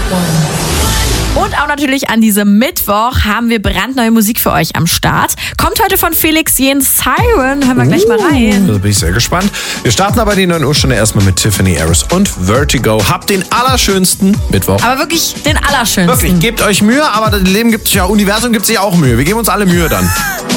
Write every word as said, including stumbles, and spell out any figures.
Und auch natürlich an diesem Mittwoch haben wir brandneue Musik für euch am Start. Kommt heute von Felix Jähn Siren. Hören wir gleich mal rein. Da bin ich sehr gespannt. Wir starten aber die neun Uhr Stunde erstmal mit Tiffany Harris und Vertigo. Habt den allerschönsten Mittwoch. Aber wirklich den allerschönsten. Wirklich, gebt euch Mühe, aber das Leben gibt sich ja, Universum gibt sich auch Mühe. Wir geben uns alle Mühe dann.